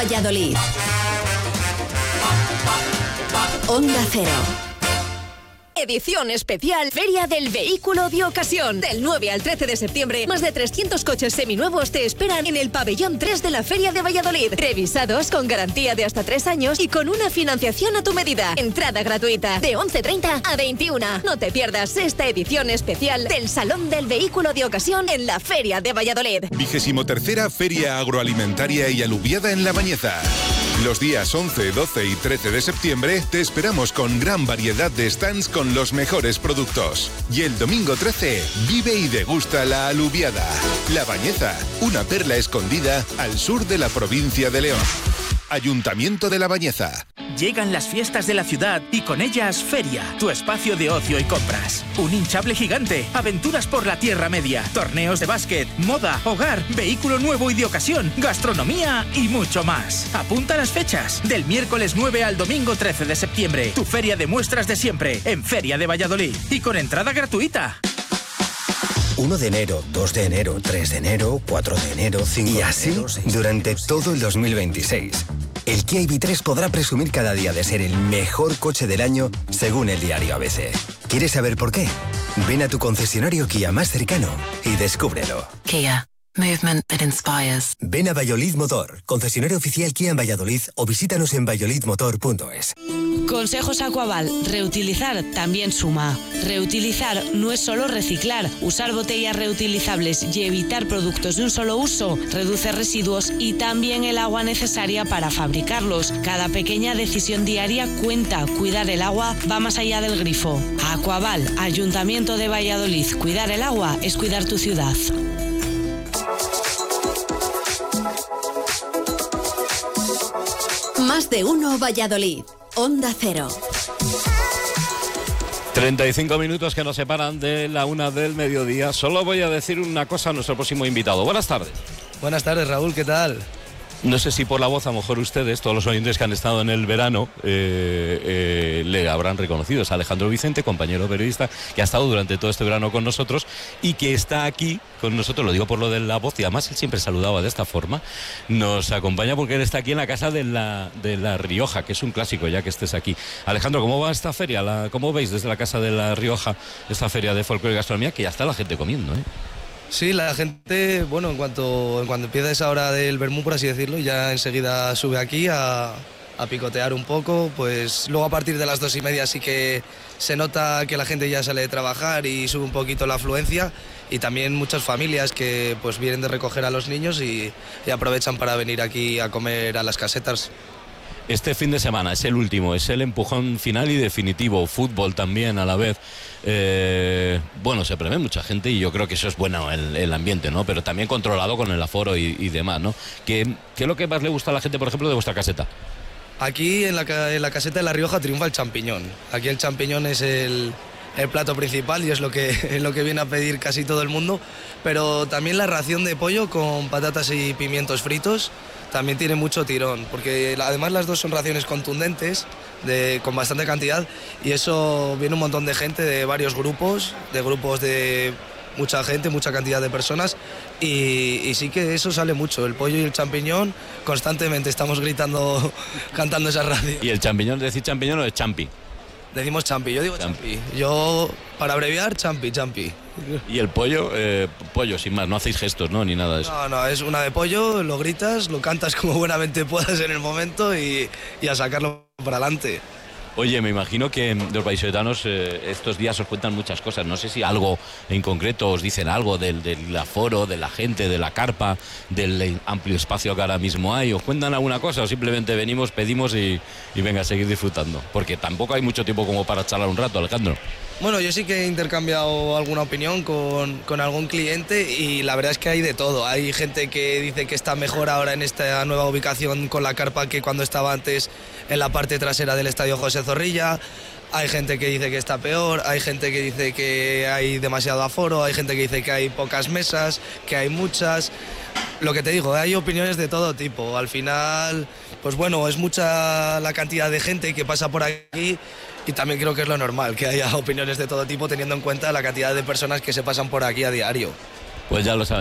Valladolid. Onda Cero. Edición especial Feria del Vehículo de Ocasión. Del 9 al 13 de septiembre, más de 300 coches seminuevos te esperan en el pabellón 3 de la Feria de Valladolid. Revisados con garantía de hasta 3 años y con una financiación a tu medida. Entrada gratuita de 11:30 a 21. No te pierdas esta edición especial del Salón del Vehículo de Ocasión en la Feria de Valladolid. 23ª Feria Agroalimentaria y Alubiada en La Bañeza. Los días 11, 12 y 13 de septiembre te esperamos con gran variedad de stands con los mejores productos. Y el domingo 13, vive y degusta la alubiada. La Bañeza, una perla escondida al sur de la provincia de León. Ayuntamiento de La Bañeza. Llegan las fiestas de la ciudad y con ellas Feria, tu espacio de ocio y compras. Un hinchable gigante, aventuras por la Tierra Media, torneos de básquet, moda, hogar, vehículo nuevo y de ocasión, gastronomía y mucho más. Apunta las fechas, del miércoles 9 al domingo 13 de septiembre. Tu feria de muestras de siempre, en Feria de Valladolid. Y con entrada gratuita. 1 de enero, 2 de enero, 3 de enero, 4 de enero, 5 de enero... Y así, durante todo el 2026. El Kia EV3 podrá presumir cada día de ser el mejor coche del año, según el diario ABC. ¿Quieres saber por qué? Ven a tu concesionario Kia más cercano y descúbrelo. Kia. Movement that inspires. Ven a Valladolid Motor, concesionario oficial Kia en Valladolid, o visítanos en valladolidmotor.es. Consejos Aquaval. Reutilizar también suma. Reutilizar no es solo reciclar. Usar botellas reutilizables y evitar productos de un solo uso reduce residuos y también el agua necesaria para fabricarlos. Cada pequeña decisión diaria cuenta. Cuidar el agua va más allá del grifo. Aquaval, Ayuntamiento de Valladolid. Cuidar el agua es cuidar tu ciudad. Más de uno Valladolid. Onda Cero. 35 minutos que nos separan de la 1 del mediodía. Solo voy a decir una cosa a nuestro próximo invitado. Buenas tardes. Buenas tardes, Raúl, ¿qué tal? No sé si por la voz, a lo mejor ustedes, todos los oyentes que han estado en el verano, le habrán reconocido. Es Alejandro Vicente, compañero periodista, que ha estado durante todo este verano con nosotros y que está aquí con nosotros, lo digo por lo de la voz, y además él siempre saludaba de esta forma. Nos acompaña porque él está aquí en la Casa de la Rioja, que es un clásico ya que estés aquí. Alejandro, ¿cómo va esta feria? ¿Cómo veis desde la Casa de la Rioja esta feria de folclore y gastronomía? Que ya está la gente comiendo, ¿eh? Sí, la gente, bueno, en cuanto empieza esa hora del vermú, por así decirlo, ya enseguida sube aquí a picotear un poco. Pues luego a partir de las 2:30 sí que se nota que la gente ya sale de trabajar y sube un poquito la afluencia, y también muchas familias que pues vienen de recoger a los niños y aprovechan para venir aquí a comer a las casetas. Este fin de semana es el último, es el empujón final y definitivo, fútbol también a la vez. Bueno, se prevé mucha gente y yo creo que eso es bueno, el ambiente, ¿no? Pero también controlado con el aforo y demás, ¿no? ¿Qué es lo que más le gusta a la gente, por ejemplo, de vuestra caseta? Aquí en la caseta de La Rioja triunfa el champiñón. Aquí el champiñón es el plato principal y es lo que viene a pedir casi todo el mundo, pero también la ración de pollo con patatas y pimientos fritos también tiene mucho tirón, porque además las dos son raciones contundentes, con bastante cantidad, y eso viene un montón de gente de varios grupos de mucha gente, mucha cantidad de personas, y sí que eso sale mucho, el pollo y el champiñón, constantemente estamos gritando, cantando esa radio. ¿Y el champiñón, decir champiñón o es champi? Decimos champi, yo digo champi. Yo, para abreviar, champi. ¿Y el pollo? Pollo, sin más, no hacéis gestos, ¿no? Ni nada de eso. No, es una de pollo, lo gritas, lo cantas como buenamente puedas en el momento y a sacarlo para adelante. Oye, me imagino que los vallisoletanos estos días os cuentan muchas cosas. No sé si algo en concreto os dicen algo del aforo, de la gente, de la carpa, del amplio espacio que ahora mismo hay. ¿Os cuentan alguna cosa o simplemente venimos, pedimos y venga a seguir disfrutando? Porque tampoco hay mucho tiempo como para charlar un rato, Alejandro. Bueno, yo sí que he intercambiado alguna opinión con algún cliente y la verdad es que hay de todo. Hay gente que dice que está mejor ahora en esta nueva ubicación con la carpa que cuando estaba antes en la parte trasera del Estadio José Zorrilla. Hay gente que dice que está peor, hay gente que dice que hay demasiado aforo, hay gente que dice que hay pocas mesas, que hay muchas. Lo que te digo, hay opiniones de todo tipo. Al final, pues bueno, es mucha la cantidad de gente que pasa por aquí y también creo que es lo normal, que haya opiniones de todo tipo teniendo en cuenta la cantidad de personas que se pasan por aquí a diario. Pues ya lo sabes.